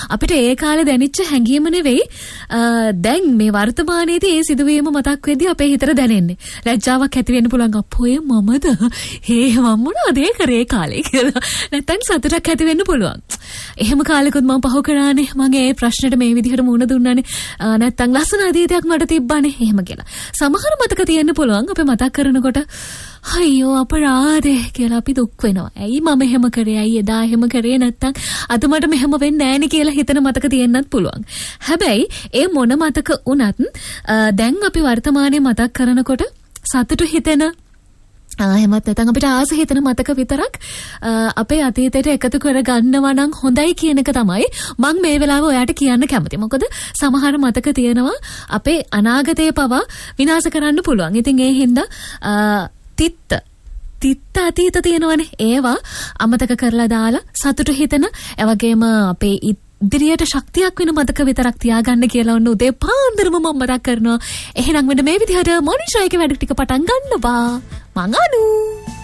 අපිට ඒ කාලේ දැනෙච්ච හැඟීම නෙවෙයි දැන් මේ වර්තමානයේදී ඒ සිදුවීම මතක් වෙද්දී අපේ හිතට දැනෙන්නේ. ලැජ්ජාවක් ඇති වෙන්න පුළුවන් අප්පෝය මමද මම මොනවද ඒ කරේ කාලේ කියලා. නැත්නම් සතුටක් ඇති වෙන්න පුළුවන්. එහෙම කාලෙකුත් මම පහු කරානේ. මගේ ඒ ප්‍රශ්නෙට මේ විදිහට මුහුණ දුන්නානේ. නැත්නම් ලස්සන අතීතයක් මට තිබ්බනේ. එහෙම කියලා. සමහර මතක තියෙන්න පුළුවන් අපි මතක් කරනකොට අයියෝ අපරාධේ කියලා අපි දුක් වෙනවා. ඇයි මම එහෙම කරේ? ඇයි එදා එහෙම කරේ නැත්තම් අද මට මෙහෙම වෙන්නේ නැණි කියලා හිතන මතක තියෙන්නත් පුළුවන්. හැබැයි ඒ මොන මතක වුණත් දැන් අපි වර්තමානයේ මතක් කරනකොට සතුටු හිතෙන එහෙමත් නැත්නම් අපිට ආස හිතෙන මතක විතරක් අපේ අතීතයට එකතු කරගන්නවා නම් හොඳයි කියන එක තමයි මම මේ වෙලාවේ ඔයාට කියන්න කැමති. මොකද සමහර මතක තියෙනවා අපේ අනාගතය පවා විනාශ කරන්න පුළුවන්. ඉතින් ඒ හින්දා තිත්ත අතීත තියෙනවනේ. ඒවා අමතක කරලා දාලා සතුටු හිතන එවැගේම අපේ ඉදිරියට ශක්තියක් වෙන මතක විතරක් තියාගන්න කියලා ඔන්න උදේ පාන්දරම මම මතක් කරනවා. එහෙනම් මෙන්න මේ විදිහට මොනිෂාගේ වැඩ ටික පටන් ගන්නවා. මං අනු